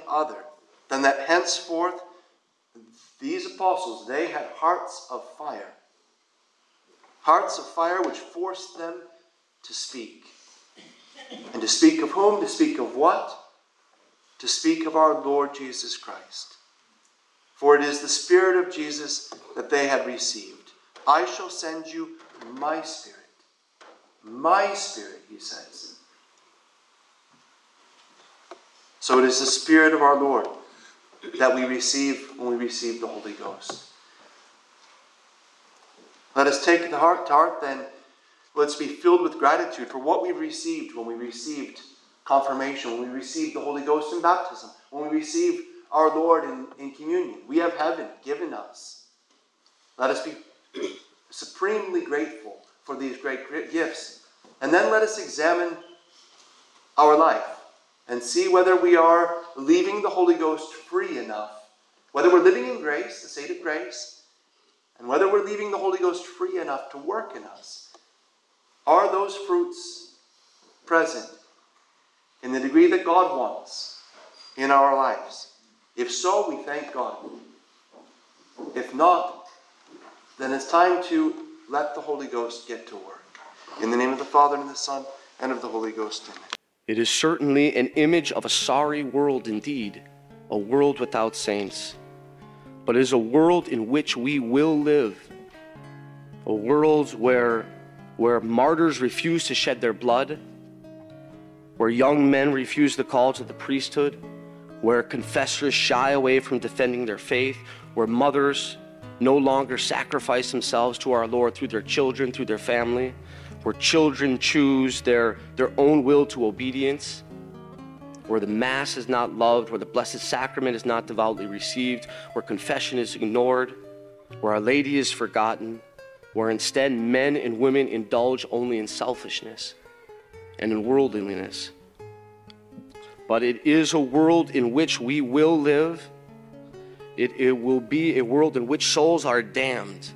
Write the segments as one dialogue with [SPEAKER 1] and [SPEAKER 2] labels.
[SPEAKER 1] other than that henceforth these apostles, they had hearts of fire. Hearts of fire which forced them to speak. And to speak of whom? To speak of what? To speak of our Lord Jesus Christ. For it is the Spirit of Jesus that they had received. I shall send you my Spirit. My Spirit, he says. So it is the Spirit of our Lord that we receive when we receive the Holy Ghost. Let us take it to heart then. Let's be filled with gratitude for what we've received when we received confirmation, when we received the Holy Ghost in baptism, when we received our Lord in communion. We have heaven given us. Let us be supremely grateful for these great gifts. And then let us examine our life and see whether we are leaving the Holy Ghost free enough, whether we're living in grace, the state of grace, and whether we're leaving the Holy Ghost free enough to work in us. Are those fruits present in the degree that God wants in our lives? If so, we thank God. If not, then it's time to let the Holy Ghost get to work. In the name of the Father, and of the Son, and of the Holy Ghost. Amen.
[SPEAKER 2] It is certainly an image of a sorry world indeed, a world without saints. But it is a world in which we will live, a world where martyrs refuse to shed their blood, where young men refuse the call to the priesthood, where confessors shy away from defending their faith, where mothers no longer sacrifice themselves to our Lord through their children, through their family, where children choose their own will to obedience, where the Mass is not loved, where the Blessed Sacrament is not devoutly received, where confession is ignored, where Our Lady is forgotten, where instead men and women indulge only in selfishness and in worldliness. But it is a world in which we will live. It will be a world in which souls are damned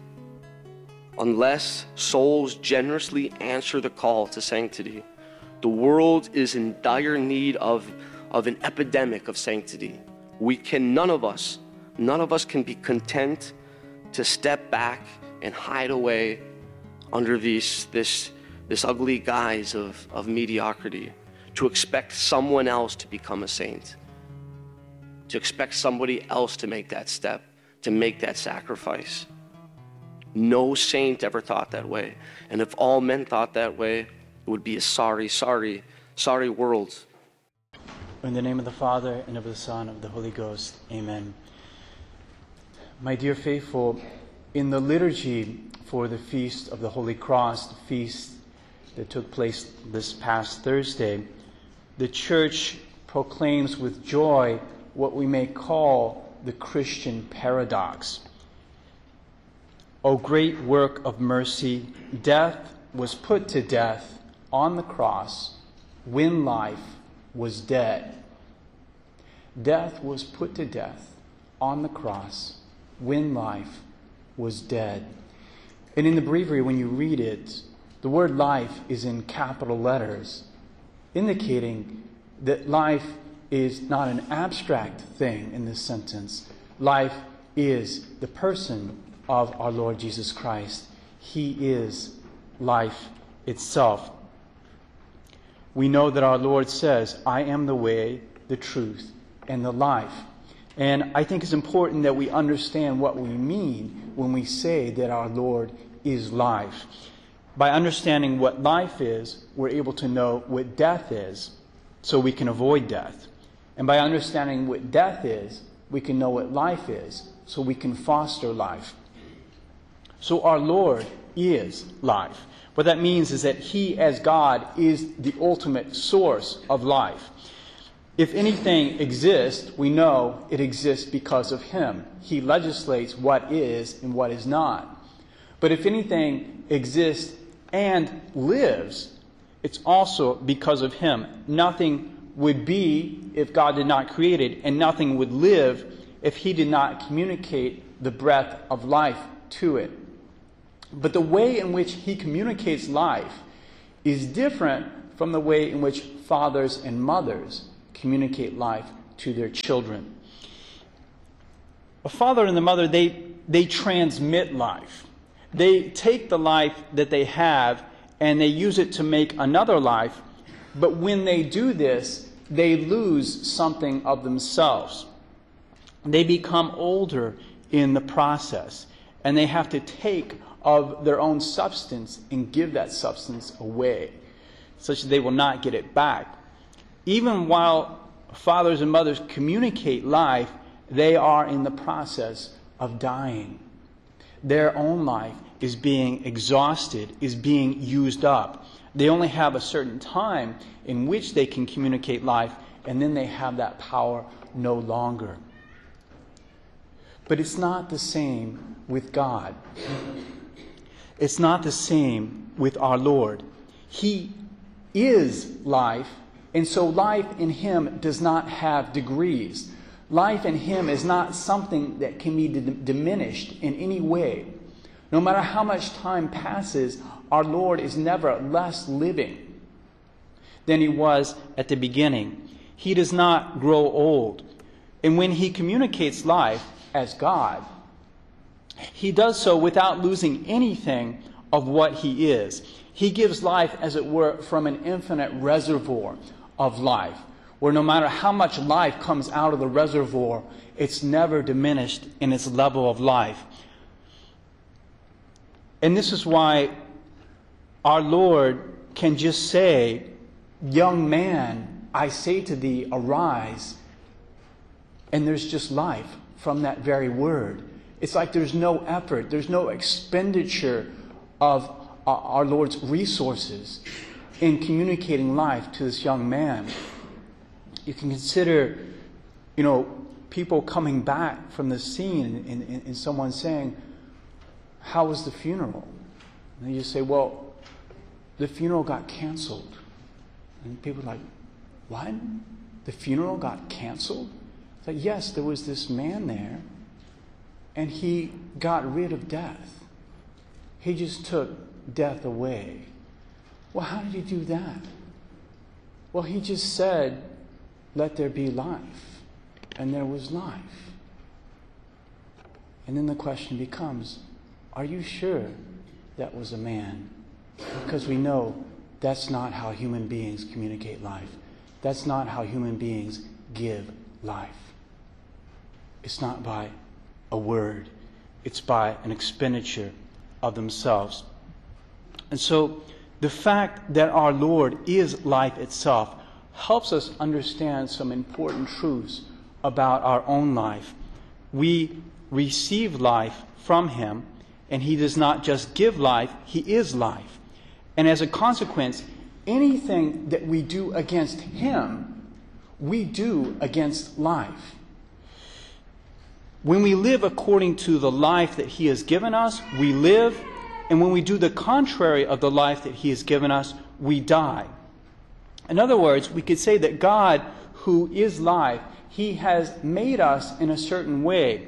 [SPEAKER 2] unless souls generously answer the call to sanctity. The world is in dire need of an epidemic of sanctity. None of us can be content to step back and hide away under this ugly guise of mediocrity, to expect someone else to become a saint, to expect somebody else to make that step, to make that sacrifice. No saint ever thought that way. And if all men thought that way, it would be a sorry, sorry, sorry world.
[SPEAKER 3] In the name of the Father, and of the Son, and of the Holy Ghost. Amen. My dear faithful, in the liturgy for the Feast of the Holy Cross, the feast that took place this past Thursday, the Church proclaims with joy what we may call the Christian paradox. O great work of mercy, death was put to death on the cross when life was dead. Death was put to death on the cross when life was dead. And in the breviary, when you read it, the word life is in capital letters, indicating that life is not an abstract thing in this sentence. Life is the person of our Lord Jesus Christ. He is life itself. We know that our Lord says, I am the way, the truth, and the life. And I think it's important that we understand what we mean when we say that our Lord is life. By understanding what life is, we're able to know what death is, so we can avoid death. And by understanding what death is, we can know what life is, so we can foster life. So our Lord is life. What that means is that He, as God, is the ultimate source of life. If anything exists, we know it exists because of Him. He legislates what is and what is not. But if anything exists and lives, it's also because of Him. Nothing would be if God did not create it, and nothing would live if He did not communicate the breath of life to it. But the way in which He communicates life is different from the way in which fathers and mothers communicate life to their children. A father and the mother, they transmit life. They take the life that they have and they use it to make another life. But when they do this, they lose something of themselves. They become older in the process, and they have to take of their own substance and give that substance away, such that they will not get it back. Even while fathers and mothers communicate life, they are in the process of dying. Their own life is being exhausted, is being used up. They only have a certain time in which they can communicate life, and then they have that power no longer. But it's not the same with God. It's not the same with our Lord. He is life, and so life in Him does not have degrees. Life in Him is not something that can be diminished in any way. No matter how much time passes, our Lord is never less living than He was at the beginning. He does not grow old. And when He communicates life as God, He does so without losing anything of what He is. He gives life, as it were, from an infinite reservoir of life, where no matter how much life comes out of the reservoir, it's never diminished in its level of life. And this is why our Lord can just say, "Young man, I say to thee, arise." And there's just life from that very word. It's like there's no effort, there's no expenditure of our Lord's resources in communicating life to this young man. You can consider, people coming back from the scene and someone saying, "How was the funeral?" And you say, "Well, the funeral got canceled." And people are like, "What? The funeral got canceled?" It's like, yes, there was this man there, and he got rid of death. He just took death away. Well, how did he do that? Well, he just said, "Let there be life." And there was life. And then the question becomes, are you sure that was a man? Because we know that's not how human beings communicate life. That's not how human beings give life. It's not by a word. It's by an expenditure of themselves. And so the fact that our Lord is life itself helps us understand some important truths about our own life. We receive life from Him, and He does not just give life, He is life. And as a consequence, anything that we do against Him, we do against life. When we live according to the life that He has given us, we live. And when we do the contrary of the life that He has given us, we die. In other words, we could say that God, who is life, He has made us in a certain way.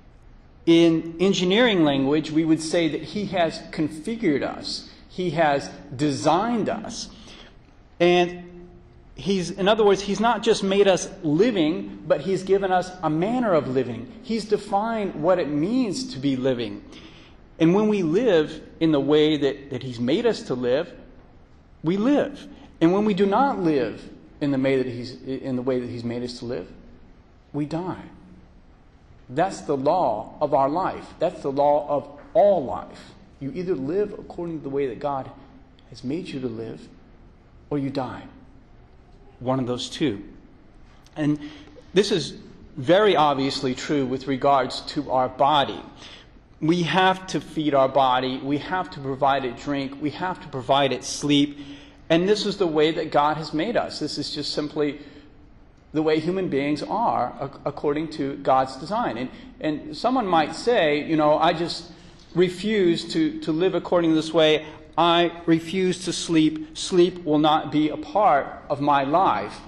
[SPEAKER 3] In engineering language, we would say that He has configured us. He has designed us. And in other words, He's not just made us living, but He's given us a manner of living. He's defined what it means to be living. And when we live in the way that He's made us to live, we live. And when we do not live in the way that He's made us to live, we die. That's the law of our life. That's the law of all life. You either live according to the way that God has made you to live, or you die. One of those two. And this is very obviously true with regards to our body. We have to feed our body. We have to provide it drink. We have to provide it sleep. And this is the way that God has made us. This is just simply the way human beings are according to God's design. And someone might say, I just refuse to live according to this way. I refuse to sleep. Sleep will not be a part of my life.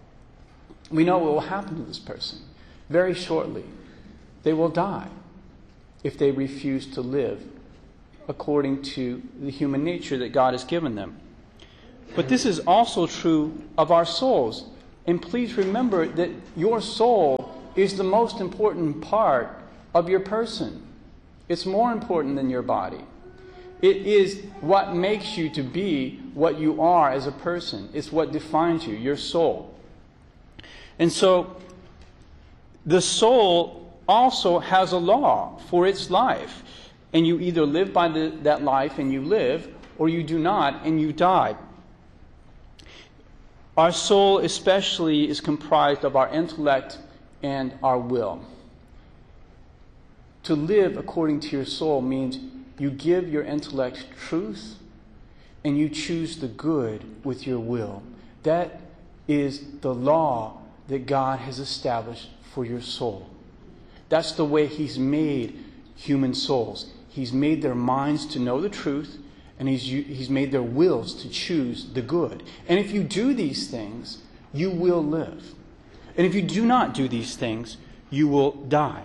[SPEAKER 3] We know what will happen to this person. Very shortly, they will die if they refuse to live according to the human nature that God has given them. But this is also true of our souls. And please remember that your soul is the most important part of your person. It's more important than your body. It is what makes you to be what you are as a person. It's what defines you, your soul. And so, the soul also has a law for its life. And you either live by that life and you live, or you do not and you die. Our soul especially is comprised of our intellect and our will. To live according to your soul means you give your intellect truth and you choose the good with your will. That is the law that God has established for your soul. That's the way He's made human souls. He's made their minds to know the truth, and He's made their wills to choose the good. And if you do these things, you will live. And if you do not do these things, you will die.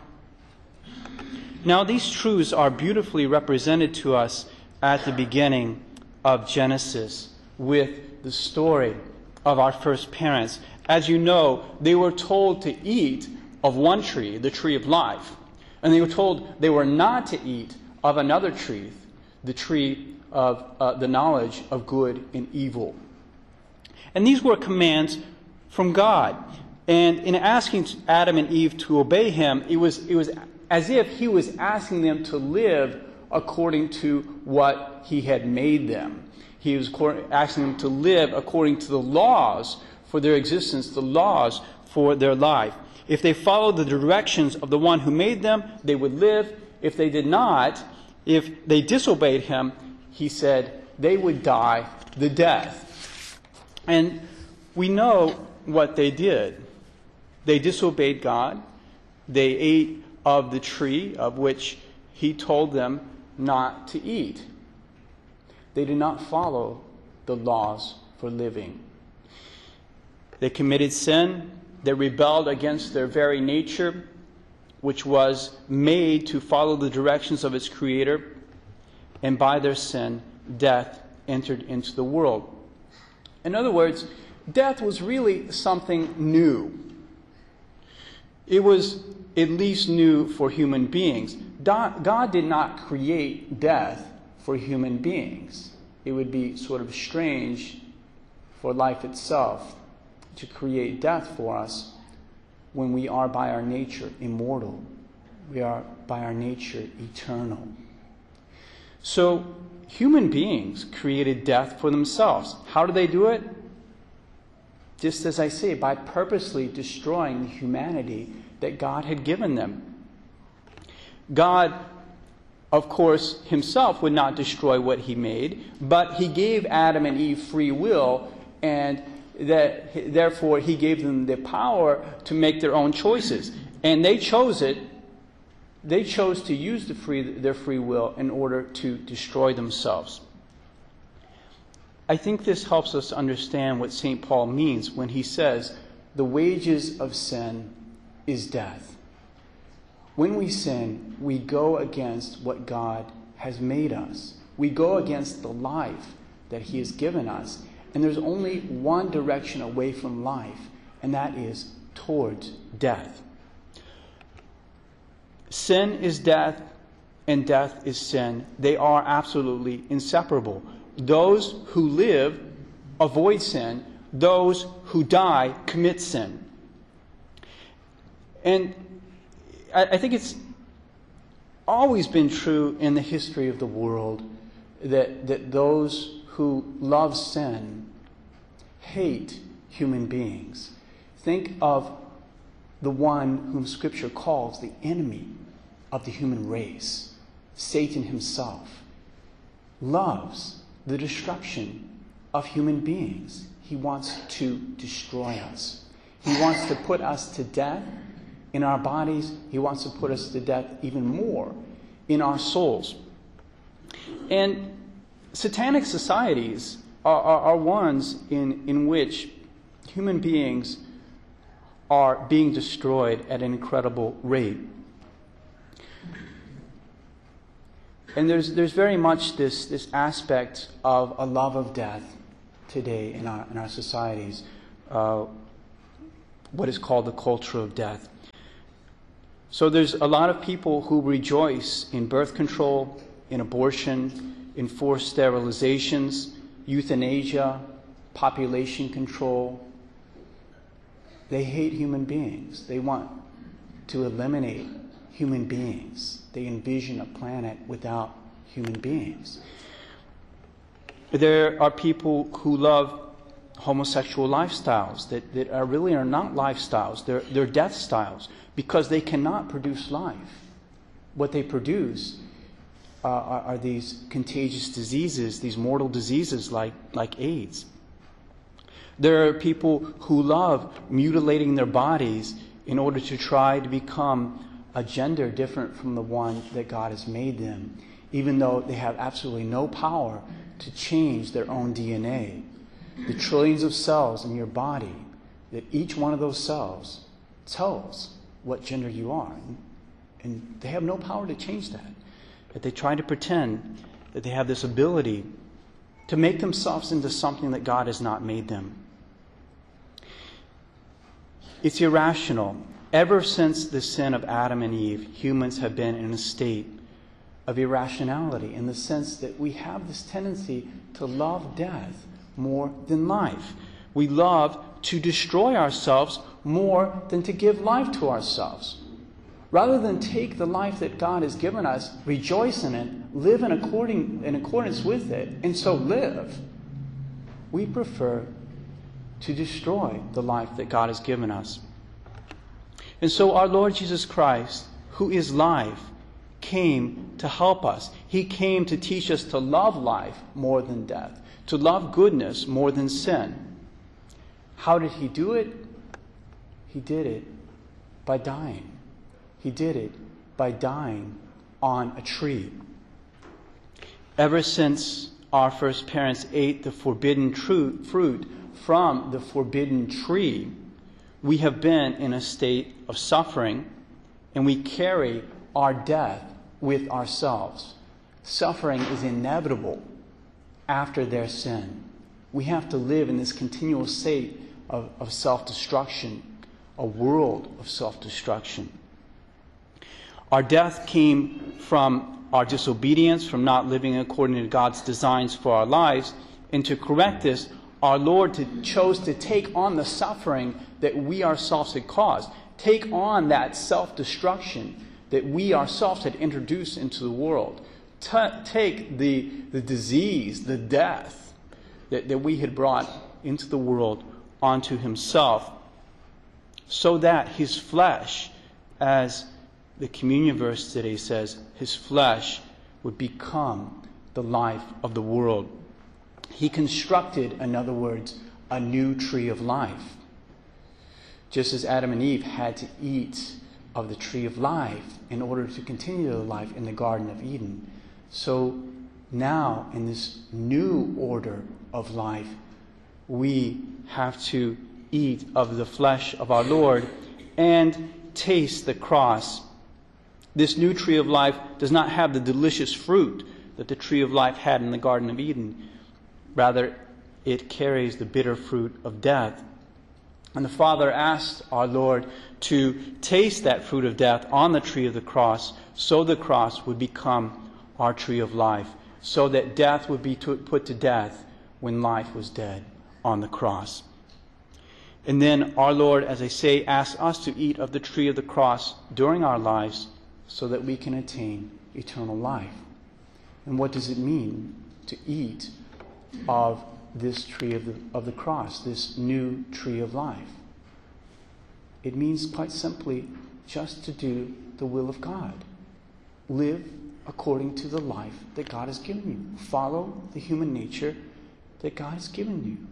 [SPEAKER 3] Now, these truths are beautifully represented to us at the beginning of Genesis with the story of our first parents. As you know, they were told to eat of one tree, the tree of life. And they were told they were not to eat of another tree, the tree of the knowledge of good and evil. And these were commands from God. And in asking Adam and Eve to obey Him, it was as if He was asking them to live according to what He had made them. He was asking them to live according to the laws for their existence, the laws for their life. If they followed the directions of the one who made them, they would live. If they did not, if they disobeyed Him, He said they would die the death. And we know what they did. They disobeyed God. They ate of the tree of which He told them not to eat. They did not follow the laws for living. They committed sin. They rebelled against their very nature, which was made to follow the directions of its Creator. And by their sin, death entered into the world. In other words, death was really something new. It was at least new for human beings. God did not create death for human beings. It would be sort of strange for life itself to create death for us when we are by our nature immortal. We are by our nature eternal. So human beings created death for themselves. How do they do it? Just as I say, by purposely destroying the humanity that God had given them. God, of course, Himself would not destroy what He made, but He gave Adam and Eve free will, and that therefore He gave them the power to make their own choices. And they chose it. They chose to use their free will in order to destroy themselves. I think this helps us understand what St. Paul means when he says, the wages of sin is death. When we sin, we go against what God has made us. We go against the life that He has given us. And there's only one direction away from life, and that is towards death. Sin is death, and death is sin. They are absolutely inseparable. Those who live avoid sin. Those who die commit sin. And I think it's always been true in the history of the world that those who love sin hate human beings. Think of the one whom Scripture calls the enemy of the human race. Satan himself loves the destruction of human beings. He wants to destroy us. He wants to put us to death in our bodies. He wants to put us to death even more in our souls. And satanic societies are ones in which human beings are being destroyed at an incredible rate. And there's very much this aspect of a love of death today in our societies. what is called the culture of death. So there's a lot of people who rejoice in birth control, in abortion, in forced sterilizations, euthanasia, population control. They hate human beings. They want to eliminate human beings. They envision a planet without human beings. There are people who love homosexual lifestyles that are not lifestyles. They're death styles, because they cannot produce life. What they produce are these contagious diseases, these mortal diseases like AIDS. There are people who love mutilating their bodies in order to try to become a gender different from the one that God has made them, even though they have absolutely no power to change their own DNA. The trillions of cells in your body, that each one of those cells tells what gender you are. And they have no power to change that. But they try to pretend that they have this ability to make themselves into something that God has not made them. It's irrational. Ever since the sin of Adam and Eve, humans have been in a state of irrationality, in the sense that we have this tendency to love death more than life. We love to destroy ourselves more than to give life to ourselves. Rather than take the life that God has given us, rejoice in it, live in accordance with it, and so live, we prefer to destroy the life that God has given us. And so our Lord Jesus Christ, who is life, came to help us. He came to teach us to love life more than death, to love goodness more than sin. How did he do it? He did it by dying. He did it by dying on a tree. Ever since our first parents ate the forbidden fruit from the forbidden tree, we have been in a state of suffering, and we carry our death with ourselves. Suffering is inevitable after their sin. We have to live in this continual state of self-destruction, a world of self-destruction. Our death came from our disobedience, from not living according to God's designs for our lives. And to correct this, our Lord chose to take on the suffering that we ourselves had caused. Take on that self-destruction that we ourselves had introduced into the world. Take the disease, the death that we had brought into the world onto himself, so that his flesh, as the communion verse today says, his flesh would become the life of the world. He constructed, in other words, a new tree of life. Just as Adam and Eve had to eat of the tree of life in order to continue their life in the Garden of Eden, so now in this new order of life, we have to eat of the flesh of our Lord and taste the cross. This new tree of life does not have the delicious fruit that the tree of life had in the Garden of Eden. Rather, it carries the bitter fruit of death. And the Father asked our Lord to taste that fruit of death on the tree of the cross, so the cross would become our tree of life, so that death would be put to death when life was dead on the cross. And then our Lord, as I say, asks us to eat of the tree of the cross during our lives so that we can attain eternal life. And what does it mean to eat of this tree of the cross, this new tree of life? It means quite simply just to do the will of God. Live according to the life that God has given you. Follow the human nature that God has given you.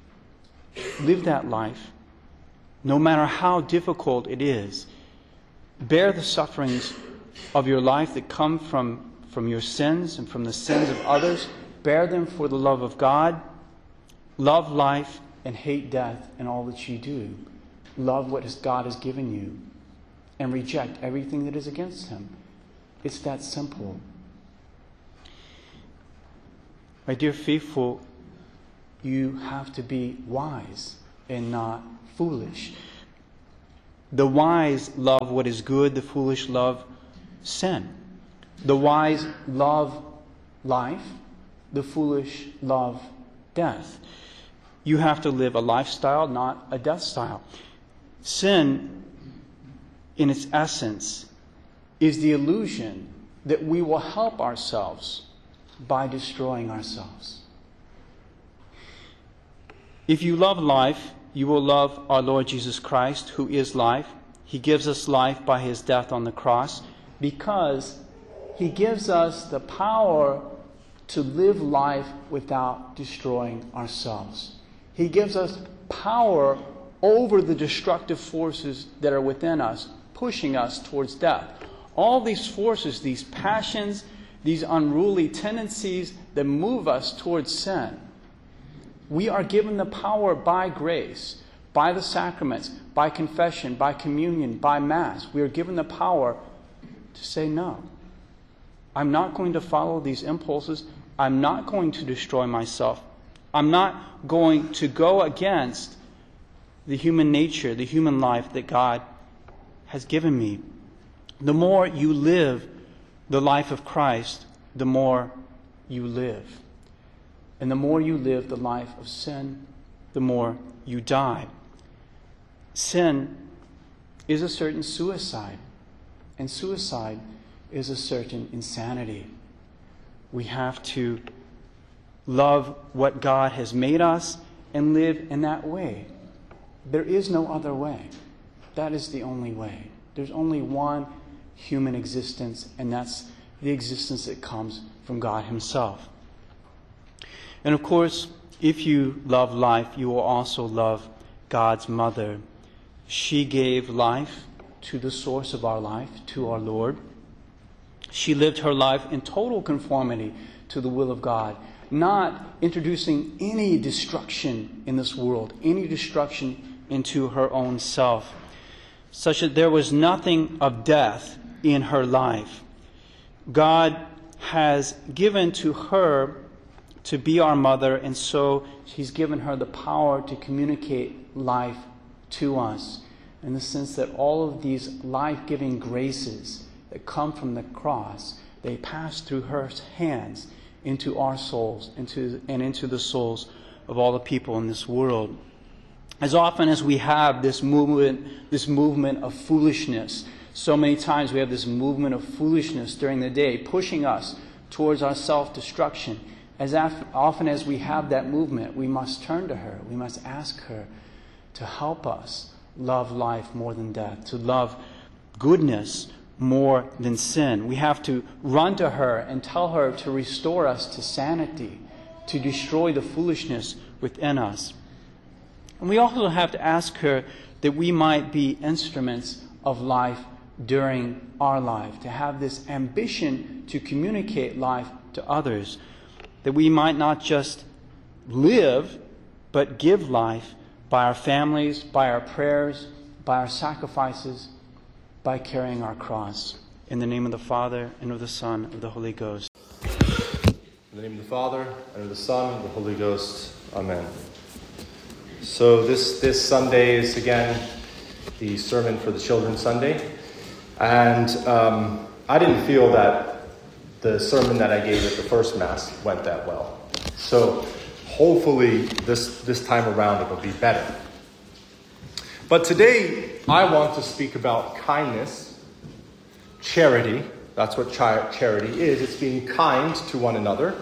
[SPEAKER 3] Live that life, no matter how difficult it is. Bear the sufferings of your life that come from your sins and from the sins of others. Bear them for the love of God. Love life and hate death in all that you do. Love what God has given you and reject everything that is against him. It's that simple. My dear faithful, you have to be wise and not foolish. The wise love what is good, the foolish love sin. The wise love life, the foolish love death. You have to live a lifestyle, not a death style. Sin, in its essence, is the illusion that we will help ourselves by destroying ourselves. If you love life, you will love our Lord Jesus Christ, who is life. He gives us life by His death on the cross because He gives us the power to live life without destroying ourselves. He gives us power over the destructive forces that are within us, pushing us towards death. All these forces, these passions, these unruly tendencies that move us towards sin, we are given the power by grace, by the sacraments, by confession, by communion, by Mass. We are given the power to say no. I'm not going to follow these impulses. I'm not going to destroy myself. I'm not going to go against the human nature, the human life that God has given me. The more you live the life of Christ, the more you live. And the more you live the life of sin, the more you die. Sin is a certain suicide, and suicide is a certain insanity. We have to love what God has made us and live in that way. There is no other way. That is the only way. There's only one human existence, and that's the existence that comes from God Himself. And of course, if you love life, you will also love God's mother. She gave life to the source of our life, to our Lord. She lived her life in total conformity to the will of God, not introducing any destruction in this world, any destruction into her own self, such that there was nothing of death in her life. God has given to her to be our mother, and so He's given her the power to communicate life to us, in the sense that all of these life-giving graces that come from the cross, they pass through her hands into our souls, and into the souls of all the people in this world. As often as we have this movement of foolishness, so many times we have this movement of foolishness during the day, pushing us towards our self-destruction. As often as we have that movement, we must turn to her. We must ask her to help us love life more than death, to love goodness more than sin. We have to run to her and tell her to restore us to sanity, to destroy the foolishness within us. And we also have to ask her that we might be instruments of life during our life, to have this ambition to communicate life to others, that we might not just live, but give life by our families, by our prayers, by our sacrifices, by carrying our cross. In the name of the Father, and of the Son, and of the Holy Ghost.
[SPEAKER 1] In the name of the Father, and of the Son, and of the Holy Ghost. Amen. So this Sunday is again the Sermon for the Children Sunday. And I didn't feel that the sermon that I gave at the first Mass went that well. So hopefully this time around it will be better. But today I want to speak about kindness, charity. That's what charity is. It's being kind to one another.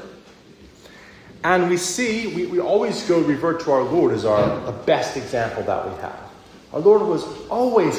[SPEAKER 1] And we always revert to our Lord as the best example that we have. Our Lord was always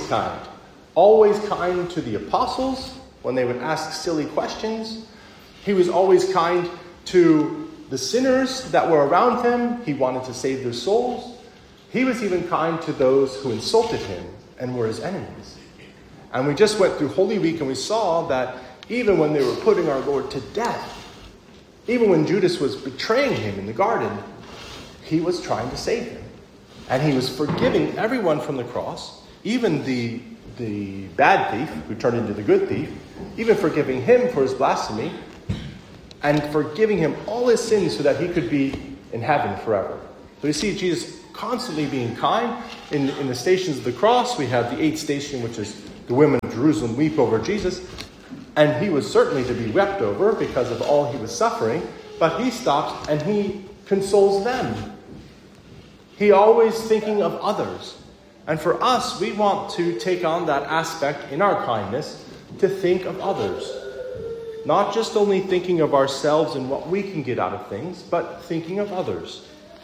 [SPEAKER 1] kind to the apostles when they would ask silly questions. He was always kind to the sinners that were around him. He wanted to save their souls. He was even kind to those who insulted him and were his enemies. And we just went through Holy Week and we saw that even when they were putting our Lord to death, even when Judas was betraying him in the garden, he was trying to save him. And he was forgiving everyone from the cross, even the bad thief who turned into the good thief, even forgiving him for his blasphemy, and forgiving him all his sins so that he could be in heaven forever. So you see, Jesus
[SPEAKER 4] constantly being kind. In the Stations of the Cross, we have the 8th station, which is the women of Jerusalem weep over Jesus. And he was certainly to be wept over because of all he was suffering. But he stops and he consoles them. He always thinking of others. And for us, we want to take on that aspect in our kindness to think of others. Not just only thinking of ourselves and what we can get out of things, but thinking of others.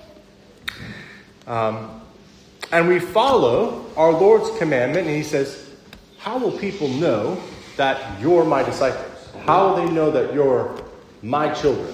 [SPEAKER 4] And we follow our Lord's commandment, and he says, how will people know that you're my disciples? How will they know that you're my children?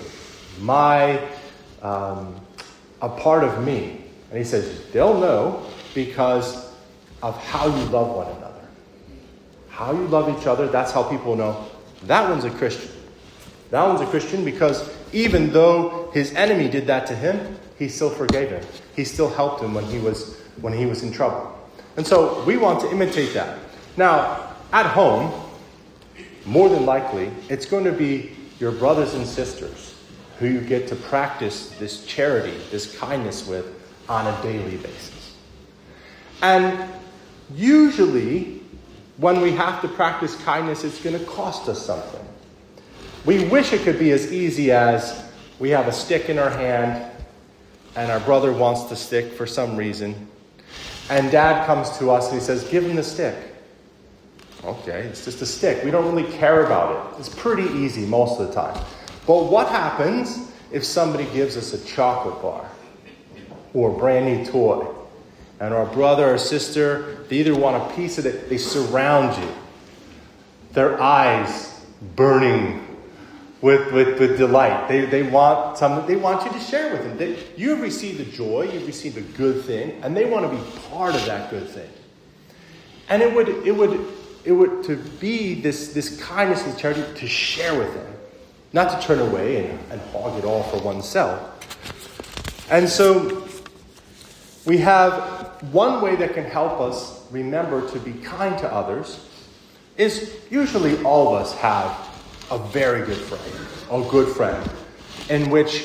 [SPEAKER 4] A part of me? And he says, they'll know because of how you love one another. How you love each other, that's how people know that one's a Christian. That one's a Christian because even though his enemy did that to him, he still forgave him. He still helped him when he was in trouble. And so we want to imitate that. Now, at home, more than likely, it's going to be your brothers and sisters who you get to practice this charity, this kindness with on a daily basis. And usually, when we have to practice kindness, it's going to cost us something. We wish it could be as easy as we have a stick in our hand and our brother wants the stick for some reason. And Dad comes to us and he says, give him the stick. Okay, it's just a stick. We don't really care about it. It's pretty easy most of the time. But what happens if somebody gives us a chocolate bar or a brand new toy? And our brother or sister, they either want a piece of it, they surround you. Their eyes burning with delight. They want something. They want you to share with them. You've received a joy. You've received a good thing, and they want to be part of that good thing. And it would to be this kindness and charity to share with them, not to turn away and hog it all for oneself. And so we have one way that can help us remember to be kind to others is usually all of us have a very good friend, in which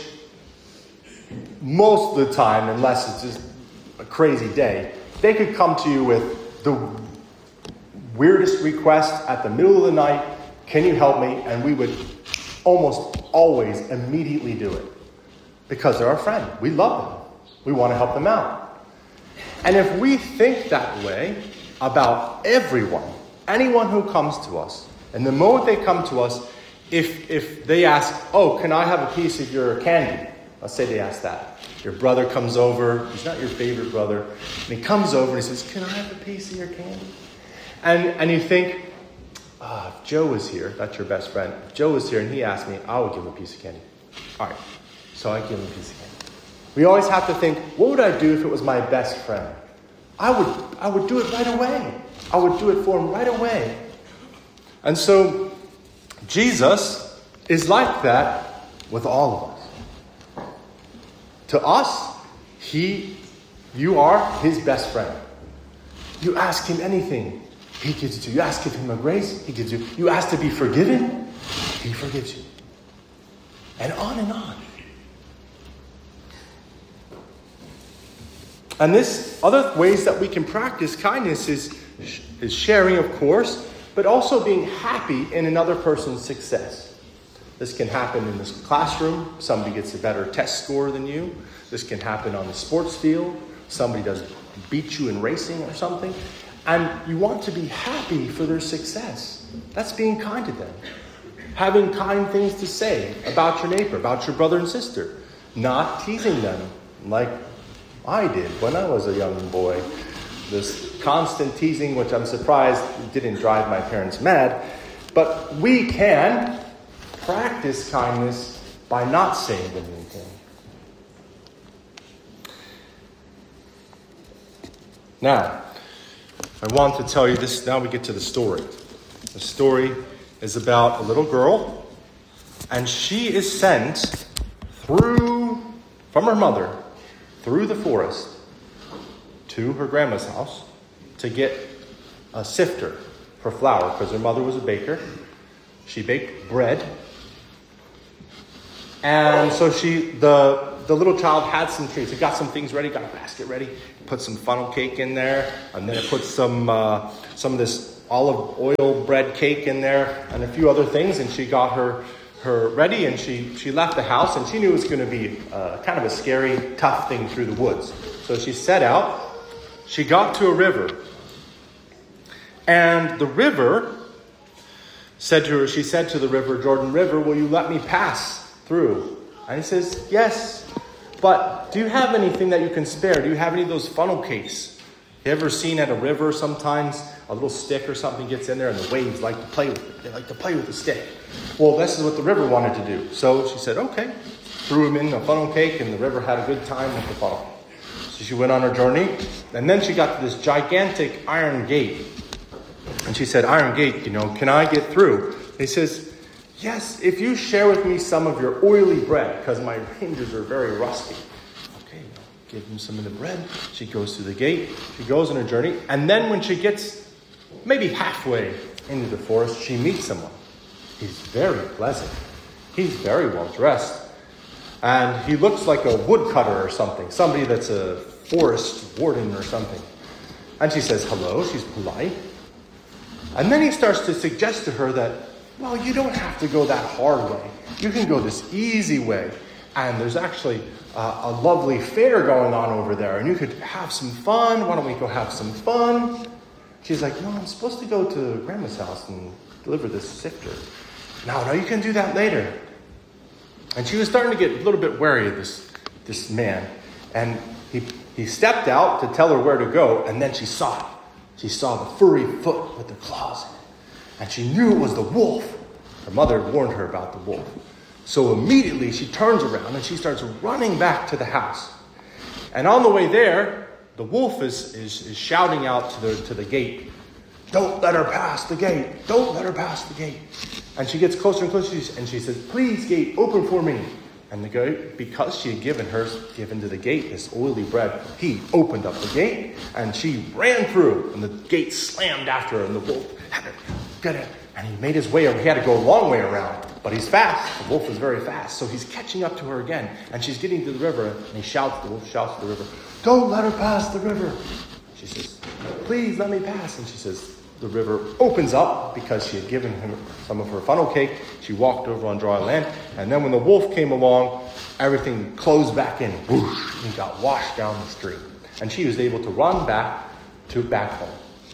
[SPEAKER 4] most of the time, unless it's just a crazy day, they could come to you with the weirdest request at the middle of the night, can you help me? And we would almost always immediately do it because they're our friend. We love them. We want to help them out. And if we think that way about everyone, anyone who comes to us, and the moment they come to us, if they ask, oh, can I have a piece of your candy? Let's say they ask that. Your brother comes over. He's not your favorite brother. And he comes over and he says, can I have a piece of your candy? And you think, if Joe is here, that's your best friend. If Joe is here and he asked me, I would give him a piece of candy. All right, so I give him a piece of candy. We always have to think, what would I do if it was my best friend? I would do it right away. I would do it for him right away. And so Jesus is like that with all of us. To us, you are his best friend. You ask him anything, he gives it to you. You ask him a grace, he gives you. You ask to be forgiven, he forgives you. And on and on. And this other ways that we can practice kindness is sharing, of course, but also being happy in another person's success. This can happen in this classroom. Somebody gets a better test score than you. This can happen on the sports field. Somebody does beat you in racing or something. And you want to be happy for their success. That's being kind to them. Having kind things to say about your neighbor, about your brother and sister. Not teasing them like I did when I was a young boy. This constant teasing, which I'm surprised didn't drive my parents mad. But we can practice kindness by not saying the mean thing. Now, I want to tell you this. Now we get to the story. The story is about a little girl, and she is sent from her mother, through the forest, to her grandma's house to get a sifter for flour, because her mother was a baker. She baked bread. And so the the little child had some treats. It got some things ready, got a basket ready, put some funnel cake in there, and then it put some of this olive oil bread cake in there, and a few other things, and she got her ready, and she left the house, and she knew it was going to be kind of a scary, tough thing through the woods. So she set out. She got to a river, and the river said to her, she said to the river, Jordan River, will you let me pass through? And he says, yes, but do you have anything that you can spare? Do you have any of those funnel cakes? You ever seen at a river sometimes a little stick or something gets in there and the waves like to play with it? They like to play with the stick. Well, this is what the river wanted to do. So she said, okay. Threw him in a funnel cake, and the river had a good time with the funnel. So she went on her journey, and then she got to this gigantic iron gate. And she said, Iron Gate, can I get through? And he says, yes, if you share with me some of your oily bread, because my hinges are very rusty. Okay, give him some of the bread. She goes through the gate. She goes on her journey. And then when she gets maybe halfway into the forest, she meets someone. He's very pleasant. He's very well dressed. And he looks like a woodcutter or something. Somebody that's a forest warden or something. And she says, hello. She's polite. And then he starts to suggest to her that, well, you don't have to go that hard way. You can go this easy way. And there's actually a lovely fair going on over there. And you could have some fun. Why don't we go have some fun? She's like, no, I'm supposed to go to Grandma's house and deliver this sifter. No, you can do that later. And she was starting to get a little bit wary of this man. And he stepped out to tell her where to go. And then she saw it. She saw the furry foot with the claws in it. And she knew it was the wolf. Her mother warned her about the wolf. So immediately she turns around and she starts running back to the house. And on the way there, the wolf is shouting out to the gate, don't let her pass the gate. Don't let her pass the gate. And she gets closer and closer and she says, please, gate, open for me. And the gate, because she had given to the gate this oily bread, he opened up the gate and she ran through and the gate slammed after her and the wolf had to get it. And he made his way over. He had to go a long way around, but he's fast. The wolf is very fast. So he's catching up to her again and she's getting to the river and the wolf shouts to the river, don't let her pass the river. She says, please let me pass. And she says, the river opens up because she had given him some of her funnel cake. She walked over on dry land. And then when the wolf came along, everything closed back in. Whoosh, and got washed down the stream. And she was able to run back home.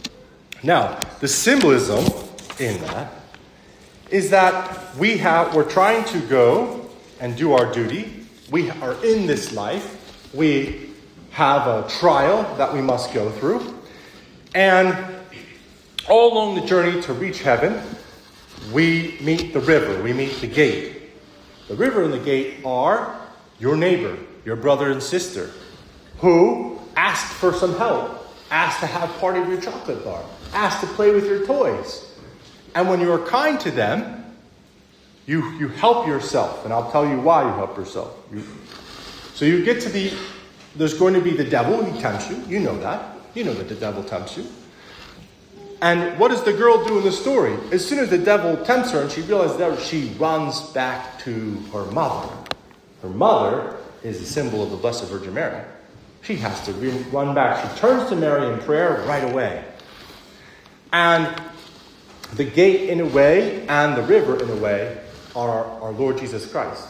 [SPEAKER 4] Now, the symbolism in that is that we're trying to go and do our duty. We are in this life. We have a trial that we must go through. And all along the journey to reach heaven, we meet the river, we meet the gate. The river and the gate are your neighbor, your brother and sister, who asked for some help, asked to have part of your chocolate bar, asked to play with your toys. And when you are kind to them, you help yourself. And I'll tell you why you help yourself. So you get to there's going to be the devil, he tempts you. You know that. You know that the devil tempts you. And what does the girl do in the story? As soon as the devil tempts her and she realizes that, she runs back to her mother. Her mother is a symbol of the Blessed Virgin Mary. She has to run back. She turns to Mary in prayer right away. And the gate in a way and the river in a way are our Lord Jesus Christ.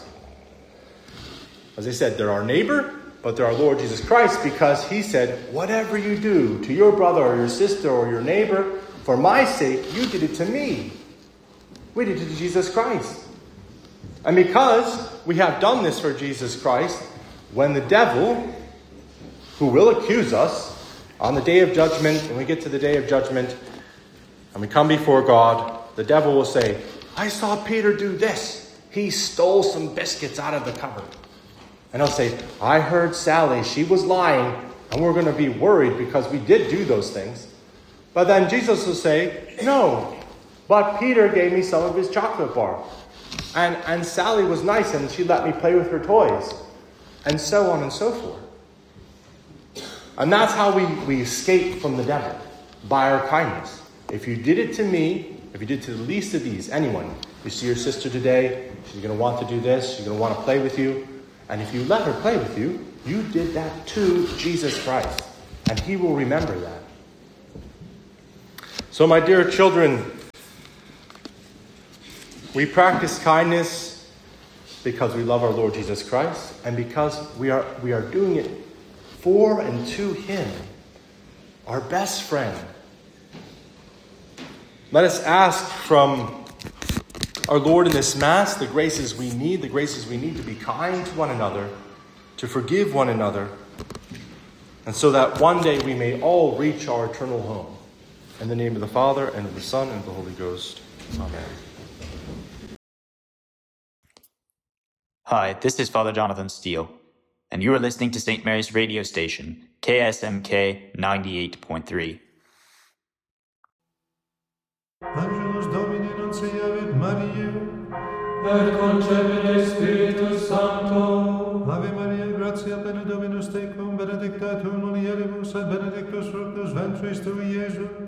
[SPEAKER 4] As I said, they're our neighbor, but they're our Lord Jesus Christ because he said, whatever you do to your brother or your sister or your neighbor, for my sake, you did it to me. We did it to Jesus Christ. And because we have done this for Jesus Christ, when the devil, who will accuse us on the day of judgment, when we get to the day of judgment, and we come before God, the devil will say, I saw Peter do this. He stole some biscuits out of the cupboard. And he'll say, I heard Sally, she was lying, and we're going to be worried because we did do those things. But then Jesus will say, no, but Peter gave me some of his chocolate bar. And Sally was nice and she let me play with her toys. And so on and so forth. And that's how we escape from the devil, by our kindness. If you did it to me, if you did it to the least of these, anyone, you see your sister today, she's going to want to do this, she's going to want to play with you. And if you let her play with you, you did that to Jesus Christ. And he will remember that. So, my dear children, we practice kindness because we love our Lord Jesus Christ and because we are doing it for and to him, our best friend. Let us ask from our Lord in this Mass the graces we need to be kind to one another, to forgive one another, and so that one day we may all reach our eternal home. In the name of the Father, and of the Son, and of the Holy Ghost. Amen.
[SPEAKER 5] Hi, this is Father Jonathan Steele, and you are listening to St. Mary's radio station, KSMK 98.3.
[SPEAKER 6] Angelus Domini nunciavit Mariae,
[SPEAKER 7] et concepit Spiritus Sancto.
[SPEAKER 6] Ave Maria, gratia plena Dominus tecum, benedicta tu mulieribus, et benedictus fructus ventris tui, Iesus.